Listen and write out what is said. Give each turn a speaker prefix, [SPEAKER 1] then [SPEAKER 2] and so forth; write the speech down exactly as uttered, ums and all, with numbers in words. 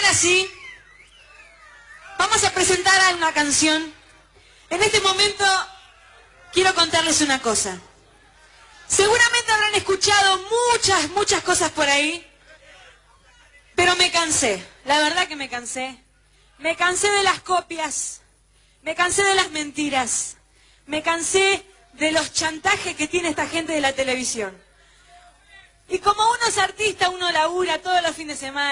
[SPEAKER 1] ahora sí, vamos a presentar una canción. En este momento quiero contarles una cosa. Seguramente habrán escuchado muchas, muchas cosas por ahí, pero me cansé, la verdad que me cansé. Me cansé de las copias, me cansé de las mentiras, me cansé de los chantajes que tiene esta gente de la televisión. Y como uno es artista, uno labura todos los fines de semana.